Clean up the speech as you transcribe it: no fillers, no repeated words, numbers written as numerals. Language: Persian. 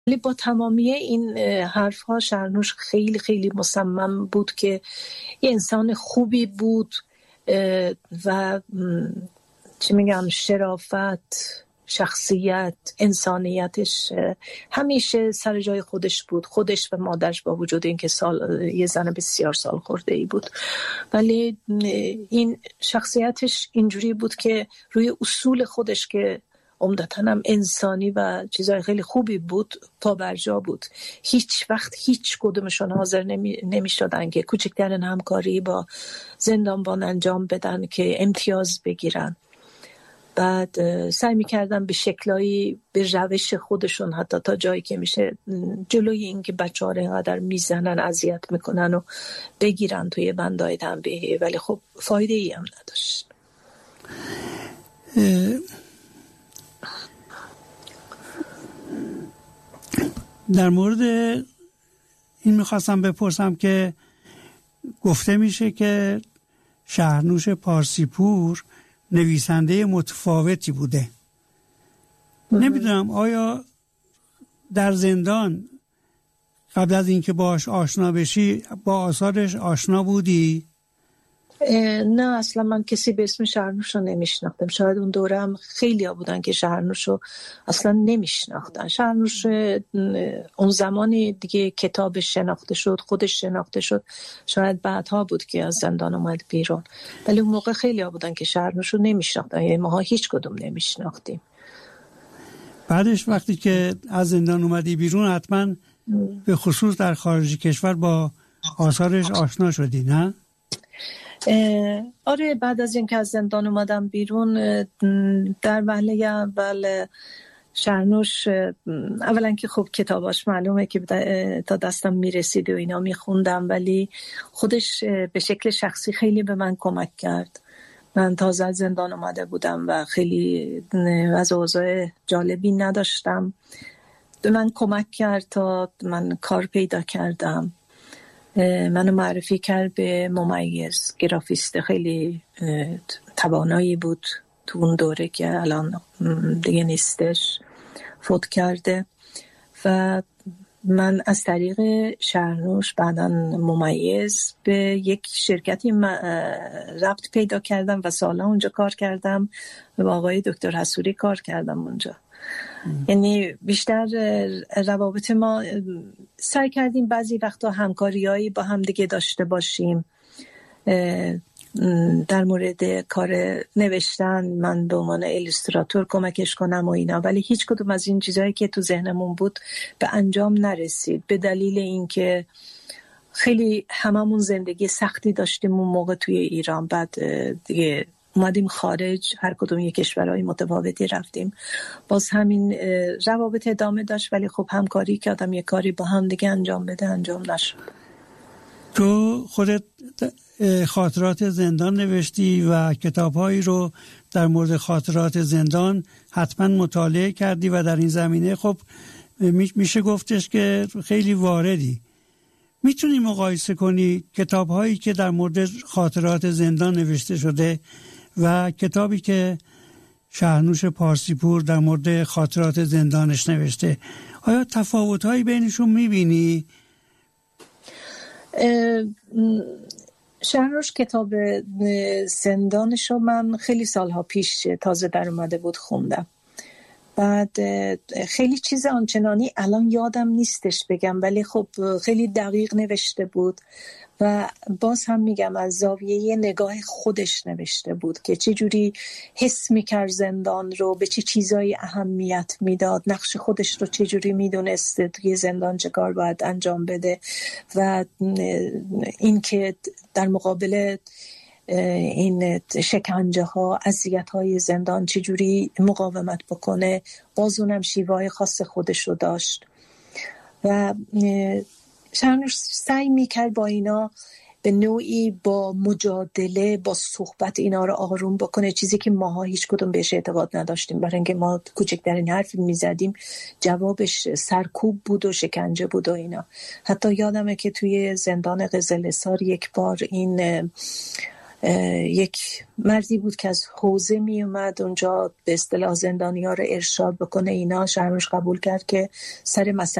ولی با تمامی این حرفها شرنوش خیلی خیلی مصمم بود که یه انسان خوبی بود و چی میگم، شرافت، شخصیت، انسانیتش همیشه سر جای خودش بود. خودش و مادرش با وجود اینکه یه زن بسیار سال خورده ای بود، ولی این شخصیتش اینجوری بود که روی اصول خودش که عمدتاً هم انسانی و چیزای خیلی خوبی بود پابرجا بود. هیچ وقت هیچ کدومشون حاضر نمی شدن که کوچکترین همکاری با زندانبان انجام بدن که امتیاز بگیرن. بعد سعی می‌کردن به شکلایی به روش خودشون حتی تا جایی که میشه جلوی اینکه بچه‌ها رو اینقدر میزنن اذیت میکنن و بگیرن توی بندای تنبیهی، ولی خب فایده ای هم نداشت. در مورد این میخواستم بپرسم که گفته میشه که شهرنوش پارسیپور نویسنده متفاوتی بوده. نمیدونم آیا در زندان قبل از اینکه باهاش آشنا بشی با آثارش آشنا بودی؟ نه، اصلا من کسی به اسم شهرنوش رو نمیشناختم. شاید اون دوره هم خیلی ها بودن که شهرنوش رو اصلا نمیشناختن. شهرنوش اون زمانی دیگه کتاب شناخته شد، خودش شناخته شد، شاید بعدها بود که از زندان اومد بیرون، ولی اون موقع خیلی ها بودن که شهرنوش رو نمیشناختن، یعنی ماها هیچ کدوم نمیشناختیم. بعدش وقتی که از زندان اومدی بیرون حتما به خصوص در خارج کشور با آثارش آشنا شدی، نه؟ آره، بعد از اینکه از زندان اومدم بیرون در وهله اول شهرنوش اولا که خب کتاباش معلومه که تا دستم میرسید و اینا میخوندم، ولی خودش به شکل شخصی خیلی به من کمک کرد. من تازه از زندان اومده بودم و خیلی از اوضاع جالبی نداشتم. به من کمک کرد تا من کار پیدا کردم. منو معرفی کرد به ممیز، گرافیست خیلی توانایی بود تو اون دوره که الان دیگه نیستش، فوت کرده. و من از طریق شهرنوش بعداً ممیز به یک شرکتی ربط پیدا کردم و سالا اونجا کار کردم و با آقای دکتر حسوری کار کردم اونجا. یعنی بیشتر روابط ما سعی کردیم بعضی وقتا همکاریایی با هم دیگه داشته باشیم در مورد کار نوشتن، من به عنوان ایلوستراتور کمکش کنم و اینا، ولی هیچ کدوم از این چیزایی که تو ذهنمون بود به انجام نرسید به دلیل اینکه خیلی هممون زندگی سختی داشتیم اون موقع توی ایران. بعد دیگه اومدیم خارج، هر کدوم یک کشورهای متفاوتی رفتیم، باز همین روابط ادامه داشت، ولی خب همکاری که آدم یک کاری با هم دیگه انجام بده انجام نشد. تو خودت خاطرات زندان نوشتی و کتاب‌هایی رو در مورد خاطرات زندان حتما مطالعه کردی و در این زمینه خب میشه گفتش که خیلی واردی. میتونی مقایسه کنی کتاب‌هایی که در مورد خاطرات زندان نوشته شده و کتابی که شهرنوش پارسیپور در مورد خاطرات زندانش نوشته، آیا تفاوت‌هایی بینشون می‌بینی؟ شهرنوش کتاب زندانش رو من خیلی سالها پیش تازه در اومده بود خوندم. بعد خیلی چیز آنچنانی الان یادم نیستش بگم، ولی خب خیلی دقیق نوشته بود و باز هم میگم از زاویه نگاه خودش نوشته بود که چه جوری حس میکرد زندان رو، به چه چیزایی اهمیت میداد، نقش خودش رو چه جوری میدونست توی زندان چه کار باید انجام بده و این که در مقابل این شکنجه ها، اذیت های زندان چجوری مقاومت بکنه، باز اونم شیوه خاص خودش رو داشت و شهرنوش سعی میکرد با اینا به نوعی با مجادله، با صحبت اینا رو آروم بکنه، چیزی که ماها هیچ کدوم بهش اعتقاد نداشتیم، برای اینکه ما کوچکترین حرفی میزدیم جوابش سرکوب بود و شکنجه بود و اینا. حتی یادمه که توی زندان قزل‌حصار یک بار این یک مردی بود که از حوزه می اومد اونجا به اصطلاح زندانی‌ها رو ارشاد بکنه. اینا شهرنوش قبول کرد که سر مسئله